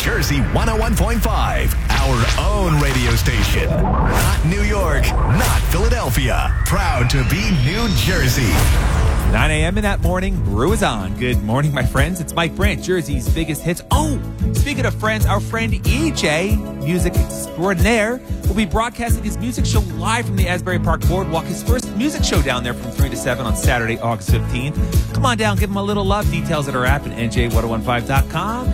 Jersey 101.5, our own radio station. Not New York, not Philadelphia. Proud to be New Jersey. 9 a.m. in that morning, Brew is on. Good morning, my friends. It's Mike Brandt, Jersey's biggest hits. Oh, speaking of friends, our friend EJ, music extraordinaire, will be broadcasting his music show live from the Asbury Park Boardwalk. His first music show down there from 3 to 7 on Saturday, August 15th. Come on down, give him a little love. Details at our app at NJ1015.com.